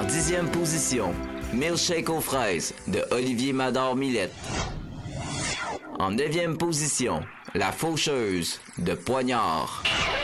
En 10e position, Milkshake aux fraises de Olivier Mador-Millette. En 9e position, La Faucheuse de Poignard.